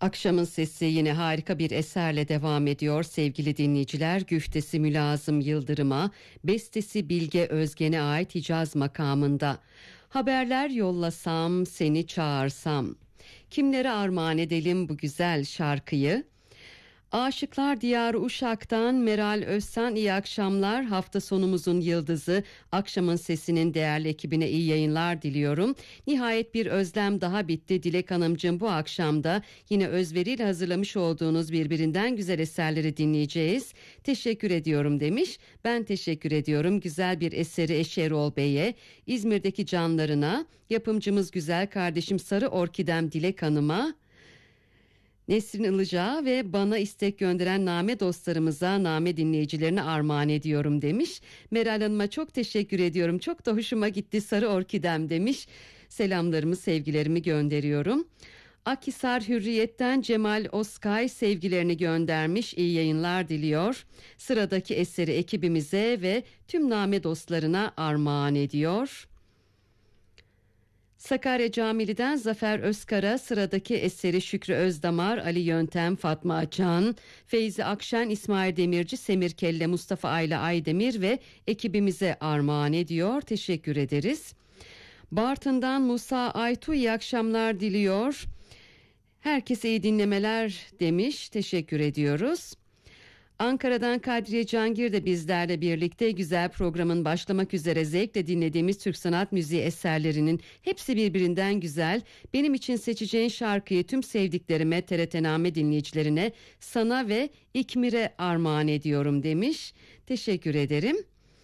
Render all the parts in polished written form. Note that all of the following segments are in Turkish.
Akşamın Sesi yine harika bir eserle devam ediyor sevgili dinleyiciler. Güftesi Mülazım Yıldırım'a, bestesi Bilge Özgen'e ait Hicaz makamında. Haberler yollasam, seni çağırsam. Kimlere armağan edelim bu güzel şarkıyı? Aşıklar Diyarı Uşak'tan Meral Özsan, iyi akşamlar. Hafta sonumuzun yıldızı Akşamın Sesi'nin değerli ekibine iyi yayınlar diliyorum. Nihayet bir özlem daha bitti. Dilek Hanımcığım, bu akşamda yine özveriyle hazırlamış olduğunuz birbirinden güzel eserleri dinleyeceğiz. Teşekkür ediyorum demiş. Ben teşekkür ediyorum. Güzel bir eseri eşi Erol Bey'e, İzmir'deki canlarına, yapımcımız güzel kardeşim Sarı Orkidem Dilek Hanım'a, Nesrin Ilıcağı ve bana istek gönderen name dostlarımıza, name dinleyicilerine armağan ediyorum demiş. Meral Hanım'a çok teşekkür ediyorum. Çok da hoşuma gitti Sarı Orkidem demiş. Selamlarımı, sevgilerimi gönderiyorum. Akhisar Hürriyet'ten Cemal Oskay sevgilerini göndermiş. İyi yayınlar diliyor. Sıradaki eseri ekibimize ve tüm name dostlarına armağan ediyor. Sakarya Camili'den Zafer Özkar'a sıradaki eseri Şükrü Özdamar, Ali Yöntem, Fatma Açan, Feyzi Akşen, İsmail Demirci, Semir Kelle, Mustafa Ayla Aydemir ve ekibimize armağan ediyor. Teşekkür ederiz. Bartın'dan Musa Aytu iyi akşamlar diliyor. Herkese iyi dinlemeler demiş. Teşekkür ediyoruz. Ankara'dan Kadriye Cangir de bizlerle birlikte. Güzel programın başlamak üzere zevkle dinlediğimiz Türk sanat müziği eserlerinin hepsi birbirinden güzel. Benim için seçeceğin şarkıyı tüm sevdiklerime, TRT-Name dinleyicilerine, sana ve İkmir'e armağan ediyorum demiş. Teşekkür ederim.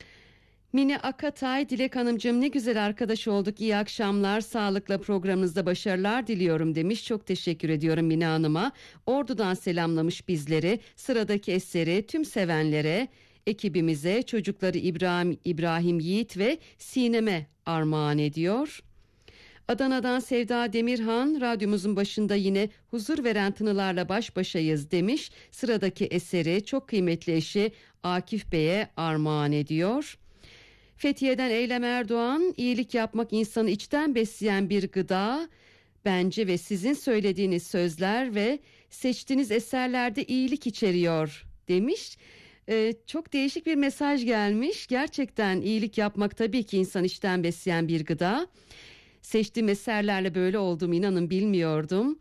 Mine Akatay, Dilek Hanımcığım ne güzel arkadaş olduk, iyi akşamlar, sağlıkla programınızda başarılar diliyorum demiş. Çok teşekkür ediyorum Mine Hanım'a. Ordu'dan selamlamış bizleri. Sıradaki eseri tüm sevenlere, ekibimize, çocukları İbrahim Yiğit ve Sinem'e armağan ediyor. Adana'dan Sevda Demirhan, radyomuzun başında yine huzur veren tınılarla baş başayız demiş. Sıradaki eseri çok kıymetli eşi Akif Bey'e armağan ediyor. Fethiye'den Eylem Erdoğan, iyilik yapmak insanı içten besleyen bir gıda bence ve sizin söylediğiniz sözler ve seçtiğiniz eserlerde iyilik içeriyor demiş. Çok değişik bir mesaj gelmiş. Gerçekten iyilik yapmak tabii ki insan içten besleyen bir gıda. Seçtiğim eserlerle böyle olduğumu inanın bilmiyordum.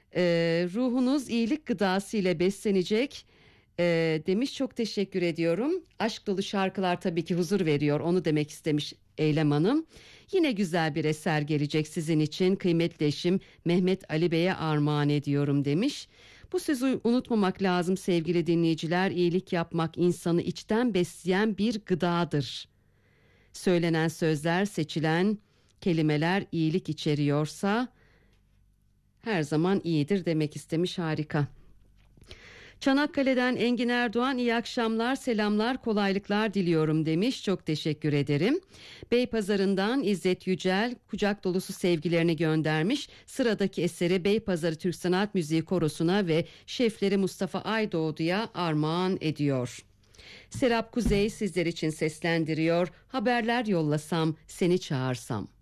Ruhunuz iyilik gıdası ile beslenecek demiş. Çok teşekkür ediyorum. Aşk dolu şarkılar tabii ki huzur veriyor, onu demek istemiş Eylem Hanım. Yine güzel bir eser gelecek sizin için, kıymetli eşim Mehmet Ali Bey'e armağan ediyorum demiş. Bu sözü unutmamak lazım sevgili dinleyiciler. İyilik yapmak insanı içten besleyen bir gıdadır. Söylenen sözler, seçilen kelimeler iyilik içeriyorsa her zaman iyidir demek istemiş. Harika. Çanakkale'den Engin Erdoğan, iyi akşamlar, selamlar, kolaylıklar diliyorum demiş. Çok teşekkür ederim. Beypazarı'ndan İzzet Yücel kucak dolusu sevgilerini göndermiş. Sıradaki eseri Beypazarı Türk Sanat Müziği Korosu'na ve şefleri Mustafa Aydoğdu'ya armağan ediyor. Serap Kuzey sizler için seslendiriyor. Haberler yollasam, seni çağırsam.